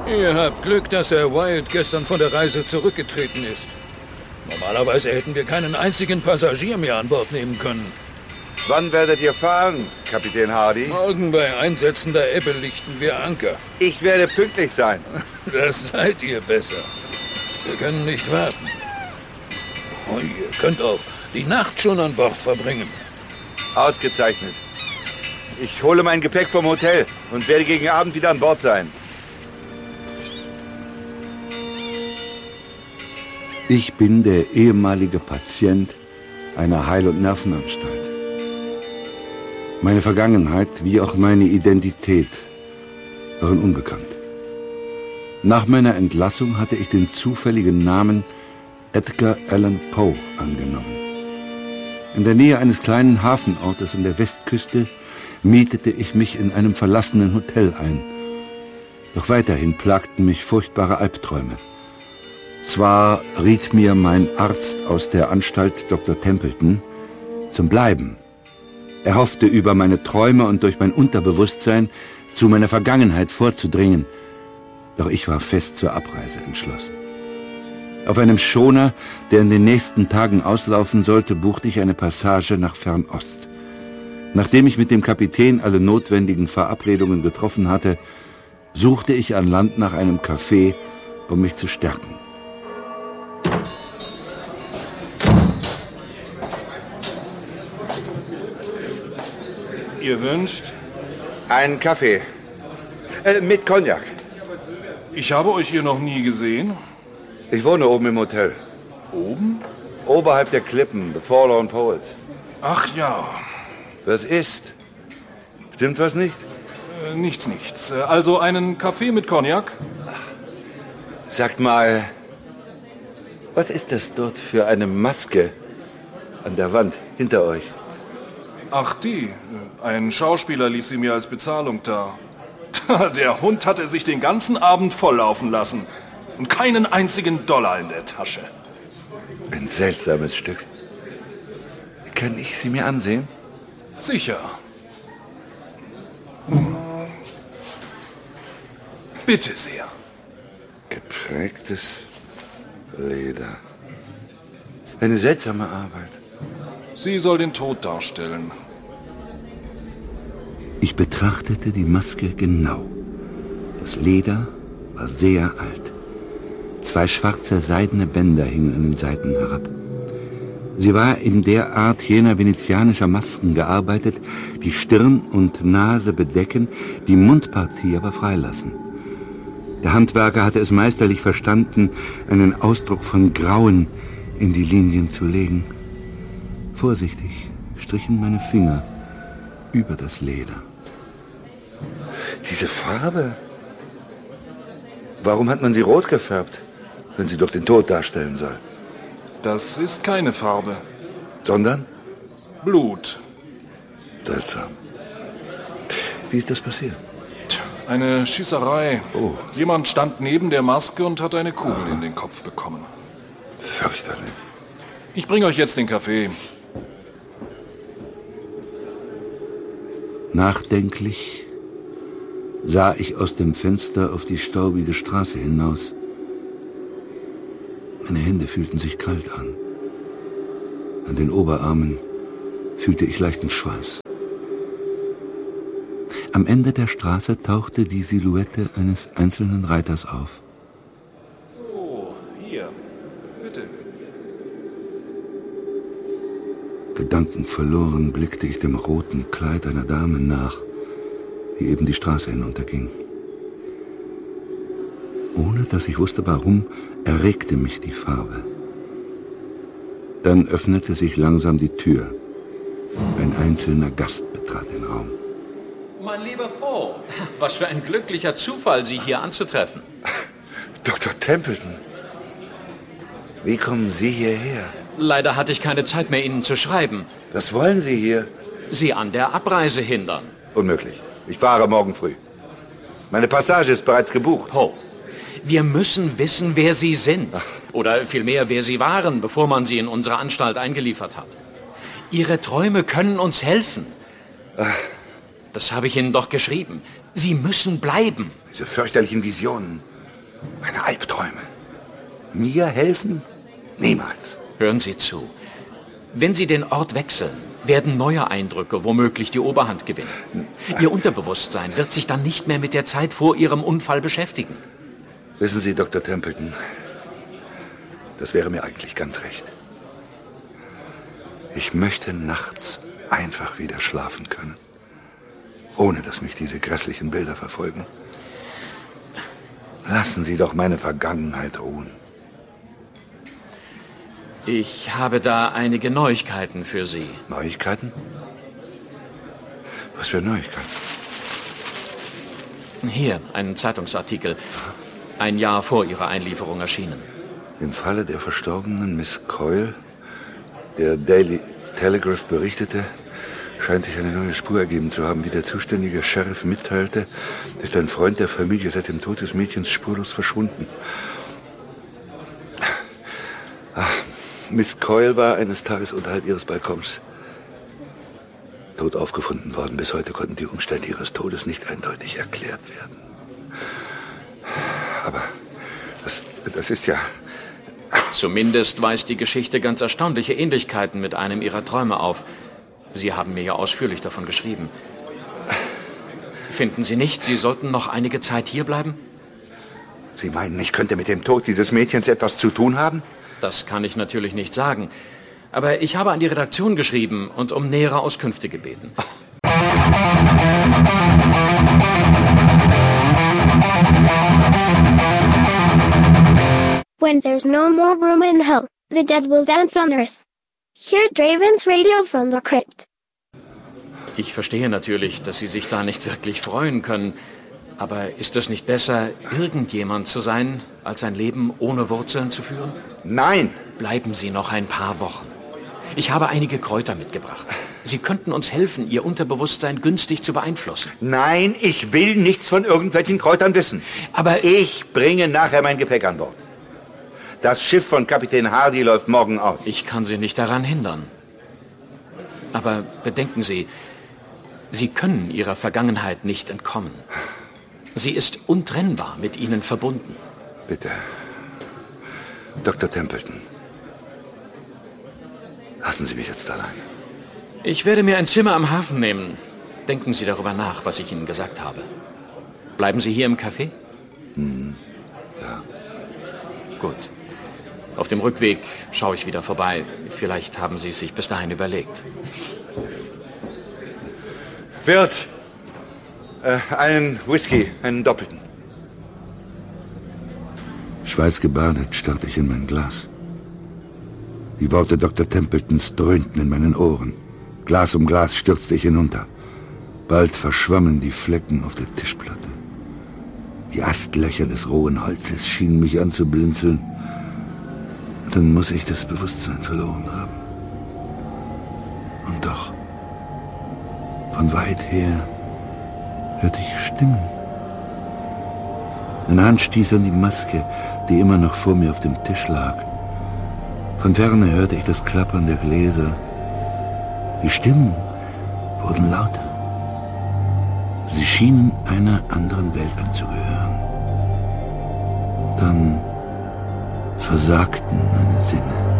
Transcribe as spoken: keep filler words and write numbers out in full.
Ihr habt Glück, dass Herr Wyatt gestern von der Reise zurückgetreten ist. Normalerweise hätten wir keinen einzigen Passagier mehr an Bord nehmen können. Wann werdet ihr fahren, Kapitän Hardy? Morgen bei Einsetzen der Ebbe lichten wir Anker. Ich werde pünktlich sein. Das seid ihr besser. Wir können nicht warten. Und ihr könnt auch die Nacht schon an Bord verbringen. Ausgezeichnet. Ich hole mein Gepäck vom Hotel und werde gegen Abend wieder an Bord sein. Ich bin der ehemalige Patient einer Heil- und Nervenanstalt. Meine Vergangenheit wie auch meine Identität waren unbekannt. Nach meiner Entlassung hatte ich den zufälligen Namen Edgar Allan Poe angenommen. In der Nähe eines kleinen Hafenortes an der Westküste mietete ich mich in einem verlassenen Hotel ein. Doch weiterhin plagten mich furchtbare Albträume. Zwar riet mir mein Arzt aus der Anstalt, Doktor Templeton, zum Bleiben. Er hoffte, über meine Träume und durch mein Unterbewusstsein zu meiner Vergangenheit vorzudringen. Doch ich war fest zur Abreise entschlossen. Auf einem Schoner, der in den nächsten Tagen auslaufen sollte, buchte ich eine Passage nach Fernost. Nachdem ich mit dem Kapitän alle notwendigen Verabredungen getroffen hatte, suchte ich an Land nach einem Café, um mich zu stärken. Ihr wünscht? Einen Kaffee. Äh, mit Cognac. Ich habe euch hier noch nie gesehen. Ich wohne oben im Hotel. Oben? Oberhalb der Klippen, The Forlorn Poet. Ach ja. Was ist? Stimmt was nicht? Äh, nichts, nichts. Also einen Kaffee mit Cognac? Sagt mal, was ist das dort für eine Maske an der Wand hinter euch? Ach, die. Ein Schauspieler ließ sie mir als Bezahlung da. Der Hund hatte sich den ganzen Abend volllaufen lassen und keinen einzigen Dollar in der Tasche. Ein seltsames Stück. Kann ich sie mir ansehen? Sicher. Hm. Bitte sehr. Geprägtes Leder. Eine seltsame Arbeit. Sie soll den Tod darstellen. Ich betrachtete die Maske genau. Das Leder war sehr alt. Zwei schwarze seidene Bänder hingen an den Seiten herab. Sie war in der Art jener venezianischer Masken gearbeitet, die Stirn und Nase bedecken, die Mundpartie aber freilassen. Der Handwerker hatte es meisterlich verstanden, einen Ausdruck von Grauen in die Linien zu legen. Vorsichtig strichen meine Finger über das Leder. Diese Farbe? Warum hat man sie rot gefärbt, wenn sie doch den Tod darstellen soll? Das ist keine Farbe. Sondern? Blut. Seltsam. Wie ist das passiert? Tja, eine Schießerei. Oh. Jemand stand neben der Maske und hat eine Kugel ah. in den Kopf bekommen. Fürchterlich. Ich bringe euch jetzt den Kaffee. Nachdenklich sah ich aus dem Fenster auf die staubige Straße hinaus. Meine Hände fühlten sich kalt an. An den Oberarmen fühlte ich leichten Schweiß. Am Ende der Straße tauchte die Silhouette eines einzelnen Reiters auf. So, hier, bitte. Gedankenverloren blickte ich dem roten Kleid einer Dame nach, die eben die Straße hinunterging. Ohne dass ich wusste warum, erregte mich die Farbe. Dann öffnete sich langsam die Tür. Ein einzelner Gast betrat den Raum. Mein lieber Poe, was für ein glücklicher Zufall, Sie hier anzutreffen. Doktor Templeton, wie kommen Sie hierher? Leider hatte ich keine Zeit mehr, Ihnen zu schreiben. Was wollen Sie hier? Sie an der Abreise hindern. Unmöglich. Ich fahre morgen früh. Meine Passage ist bereits gebucht. Poe, wir müssen wissen, wer Sie sind. Ach. Oder vielmehr, wer Sie waren, bevor man Sie in unsere Anstalt eingeliefert hat. Ihre Träume können uns helfen. Ach. Das habe ich Ihnen doch geschrieben. Sie müssen bleiben. Diese fürchterlichen Visionen. Meine Albträume. Mir helfen? Niemals. Hören Sie zu. Wenn Sie den Ort wechseln, werden neue Eindrücke womöglich die Oberhand gewinnen. Ihr Unterbewusstsein wird sich dann nicht mehr mit der Zeit vor Ihrem Unfall beschäftigen. Wissen Sie, Doktor Templeton, das wäre mir eigentlich ganz recht. Ich möchte nachts einfach wieder schlafen können, ohne dass mich diese grässlichen Bilder verfolgen. Lassen Sie doch meine Vergangenheit ruhen. Ich habe da einige Neuigkeiten für Sie. Neuigkeiten? Was für Neuigkeiten? Hier, ein Zeitungsartikel. Ein Jahr vor Ihrer Einlieferung erschienen. Im Falle der verstorbenen Miss Coyle, der Daily Telegraph berichtete, scheint sich eine neue Spur ergeben zu haben. Wie der zuständige Sheriff mitteilte, ist ein Freund der Familie seit dem Tod des Mädchens spurlos verschwunden. Ach, Miss Coyle war eines Tages unterhalb ihres Balkons tot aufgefunden worden. Bis heute konnten die Umstände ihres Todes nicht eindeutig erklärt werden. Aber das, das ist ja... Zumindest weist die Geschichte ganz erstaunliche Ähnlichkeiten mit einem Ihrer Träume auf. Sie haben mir ja ausführlich davon geschrieben. Finden Sie nicht, Sie sollten noch einige Zeit hierbleiben? Sie meinen, ich könnte mit dem Tod dieses Mädchens etwas zu tun haben? Das kann ich natürlich nicht sagen. Aber ich habe an die Redaktion geschrieben und um nähere Auskünfte gebeten. Oh. When there's no more room in hell, the dead will dance on earth. Hear Draven's Radio from the crypt. Ich verstehe natürlich, dass Sie sich da nicht wirklich freuen können. Aber ist es nicht besser, irgendjemand zu sein, als ein Leben ohne Wurzeln zu führen? Nein! Bleiben Sie noch ein paar Wochen. Ich habe einige Kräuter mitgebracht. Sie könnten uns helfen, Ihr Unterbewusstsein günstig zu beeinflussen. Nein, ich will nichts von irgendwelchen Kräutern wissen. Aber ich bringe nachher mein Gepäck an Bord. Das Schiff von Kapitän Hardy läuft morgen aus. Ich kann Sie nicht daran hindern. Aber bedenken Sie, Sie können Ihrer Vergangenheit nicht entkommen. Sie ist untrennbar mit Ihnen verbunden. Bitte. Doktor Templeton. Lassen Sie mich jetzt allein. Ich werde mir ein Zimmer am Hafen nehmen. Denken Sie darüber nach, was ich Ihnen gesagt habe. Bleiben Sie hier im Café? Hm, ja. Gut. Auf dem Rückweg schaue ich wieder vorbei. Vielleicht haben Sie es sich bis dahin überlegt. Wirt, äh, einen Whisky, einen doppelten. Schweißgebadet starrte ich in mein Glas. Die Worte Doktor Templetons dröhnten in meinen Ohren. Glas um Glas stürzte ich hinunter. Bald verschwammen die Flecken auf der Tischplatte. Die Astlöcher des rohen Holzes schienen mich anzublinzeln. Dann muss ich das Bewusstsein verloren haben. Und doch, von weit her hörte ich Stimmen. Meine Hand stieß an die Maske, die immer noch vor mir auf dem Tisch lag. Von ferne hörte ich das Klappern der Gläser. Die Stimmen wurden lauter. Sie schienen einer anderen Welt anzugehören. Dann versagten meine Sinne.